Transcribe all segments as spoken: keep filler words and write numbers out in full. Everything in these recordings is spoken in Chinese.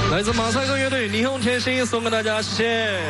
来自马赛克乐队《霓虹甜心》送给大家，谢谢。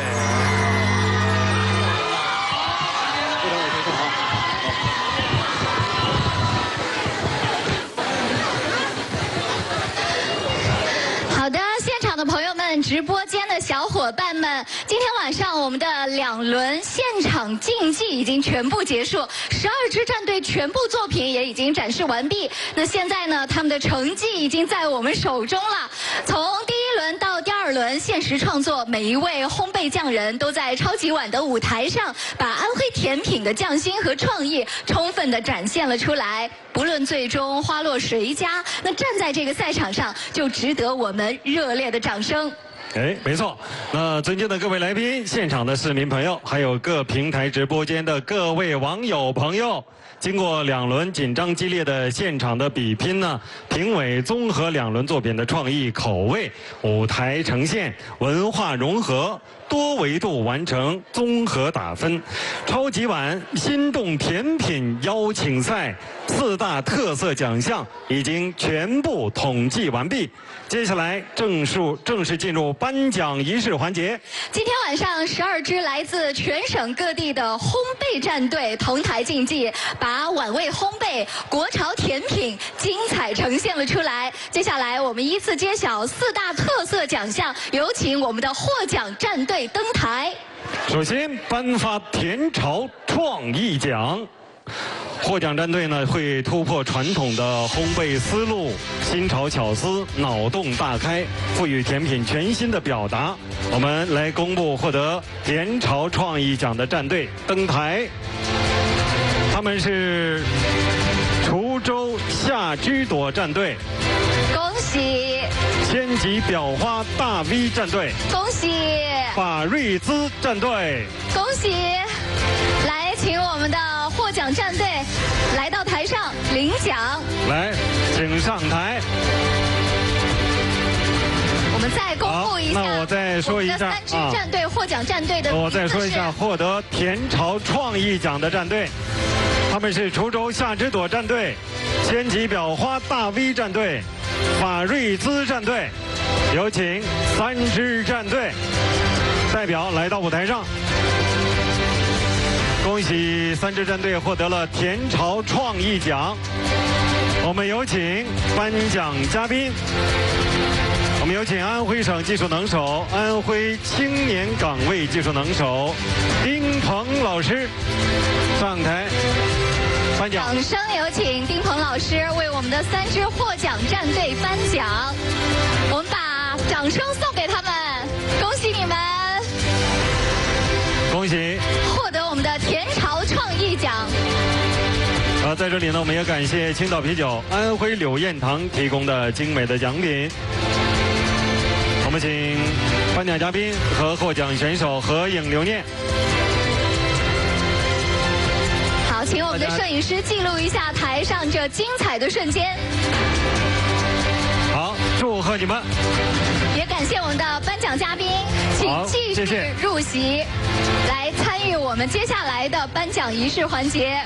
好的，现场的朋友们，直播间的小伙伴们，今天晚上我们的两轮现场竞技已经全部结束，十二支战队全部作品也已经展示完毕。那现在呢，他们的成绩已经在我们手中了。从第一轮到第二轮限时创作，每一位烘焙匠人都在超级碗的舞台上，把安徽甜品的匠心和创意充分的展现了出来。不论最终花落谁家，那站在这个赛场上就值得我们热烈的掌声。 哎，没错。那尊敬的各位来宾、现场的市民朋友，还有各平台直播间的各位网友朋友，经过两轮紧张激烈的现场的比拼呢，评委综合两轮作品的创意、口味、舞台呈现、文化融合、多维度完成综合打分。超级碗心动甜品邀请赛四大特色奖项已经全部统计完毕，接下来正式正式进入颁奖仪式环节。 今天晚上，十二支来自全省各地的烘焙战队同台竞技，把碗味烘焙、国潮甜品精彩呈现了出来。接下来，我们依次揭晓四大特色奖项，有请我们的获奖战队登台。 首先颁发甜潮创意奖。获奖战队呢会突破传统的烘焙思路，新潮巧思，脑洞大开，赋予甜品全新的表达。我们来公布获得甜潮创意奖的战队登台，他们是滁州夏之朵战队， 恭喜！ 千吉裱花大 V 战队， 恭喜！ 法瑞兹战队， 恭喜！来，请我们的获奖战队来到台上领奖。 来，请上台。 我们再公布一下， 那我再说一下三支战队获奖战队的。 我再说一下获得甜潮创意奖的战队，他们是滁州夏之朵战队、千吉裱花大 V 战队、法瑞兹战队。有请三支战队代表来到舞台上。恭喜三支战队获得了甜潮创意奖。我们有请颁奖嘉宾，我们有请安徽省技术能手、安徽青年岗位技术能手丁鹏老师上台颁奖。 掌声有请丁鹏老师为我们的三支获奖战队颁奖。我们把掌声送给他们，恭喜你们！ 恭喜！ 获得我们的甜潮创意奖。 啊，在这里呢，我们也感谢青岛啤酒、安徽柳燕堂提供的精美的奖品。我们请颁奖嘉宾和获奖选手合影留念。 好，请我们的摄影师记录一下台上这精彩的瞬间。 好，祝贺你们！ 也感谢我们的颁奖嘉宾，请继续入席，来参与我们接下来的颁奖仪式环节。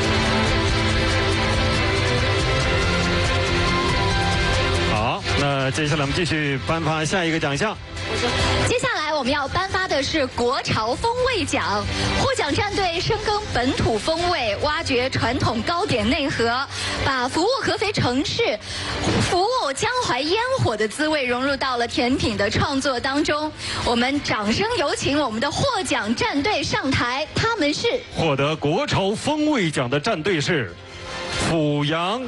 好，那接下来我们继续颁发下一个奖项。 接下来我们要颁发的是国潮风味奖，获奖战队深耕本土风味，挖掘传统糕点内核，把服务合肥城市、服务江淮烟火的滋味融入到了甜品的创作当中。我们掌声有请我们的获奖战队上台，他们是获得国潮风味奖的战队是阜阳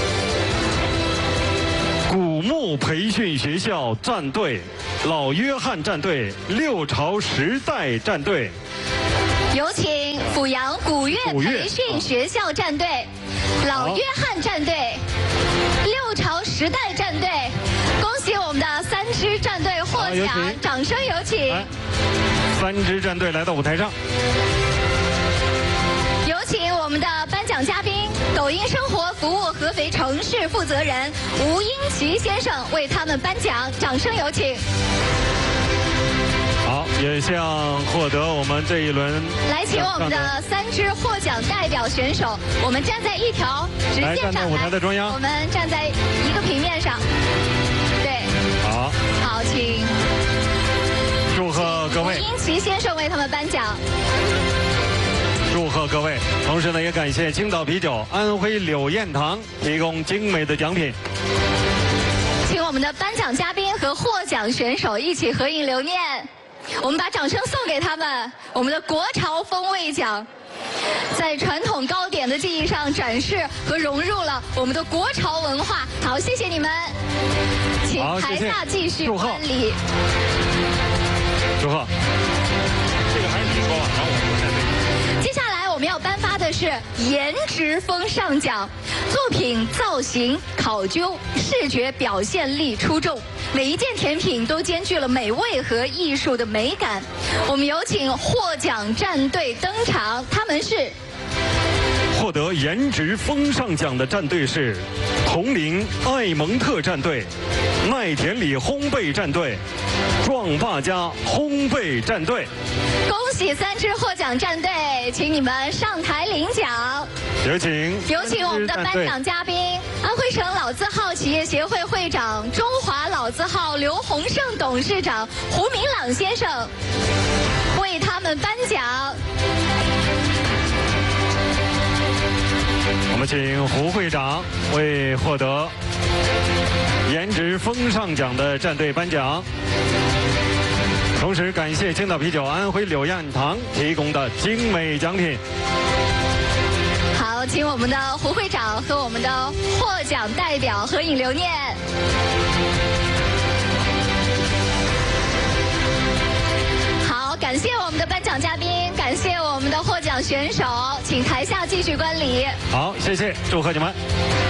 古牧培训学校战队、老约翰战队、六朝时代战队。 有请阜阳古乐培训学校战队、老约翰战队、六朝时代战队。恭喜我们的三支战队获奖，掌声有请。 三支战队来到舞台上。 有请我们的颁奖嘉宾，抖音生活服务合肥城市负责人吴英奇先生为他们颁奖，掌声有请。 好，也向获得我们这一轮来，请我们的三支获奖代表选手，我们站在一条直线上， 来站在舞台的中央， 我们站在一个平面上。对， 好， 好，请齐先生为他们颁奖。 祝贺各位，同时呢，也感谢青岛啤酒、安徽柳燕堂提供精美的奖品。 请我们的颁奖嘉宾和获奖选手一起合影留念。我们把掌声送给他们。我们的国潮风味奖，在传统糕点的技艺上展示和融入了我们的国潮文化。好，谢谢你们，请台下继续观礼。 祝贺。这个还是你说吧，然后我再对。 接下来我们要颁发的是颜值风尚奖，作品造型考究，视觉表现力出众，每一件甜品都兼具了美味和艺术的美感。我们有请获奖战队登场，他们是获得颜值风尚奖的战队是铜陵爱蒙特战队、麦田里烘焙战队、壮爸家烘焙战队。 恭喜三支获奖战队，请你们上台领奖。 有请有请我们的颁奖嘉宾，安徽省老字号企业协会会长、中华老字号刘洪胜董事长胡明朗先生为他们颁奖。 我们请胡会长为获得颜值风尚奖的战队颁奖，同时感谢青岛啤酒、安徽柳燕堂提供的精美奖品。 好，请我们的胡会长和我们的获奖代表合影留念。好，感谢我们的颁奖嘉宾，感谢我们的获奖选手，请台下继续观礼。 好，谢谢，祝贺你们。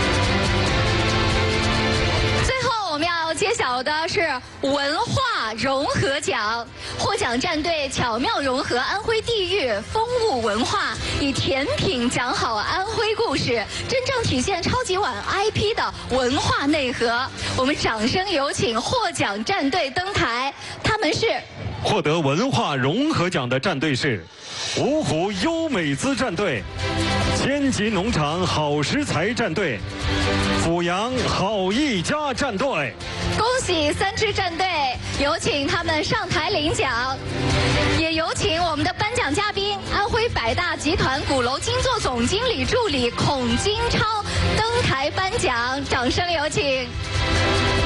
最后我们要揭晓的是文化融合奖，获奖战队巧妙融合安徽地域风物文化，以甜品讲好安徽故事，真正体现超级碗 I P 的文化内核。我们掌声有请获奖战队登台，他们是获得文化融合奖的战队是芜湖优美滋战队、千吉农场好食材战队、阜阳好一家战队。 恭喜三支战队，有请他们上台领奖，也有请我们的颁奖嘉宾安徽百大集团鼓楼金座总经理助理孔金超登台颁奖，掌声有请。